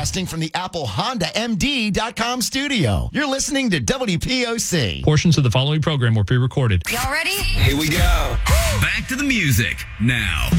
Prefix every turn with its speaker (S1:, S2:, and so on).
S1: broadcasting from the Apple Honda MD.com studio. You're listening to WPOC.
S2: Portions of the following program were pre-recorded.
S3: Y'all ready?
S4: Here we go.
S5: Back to the music now.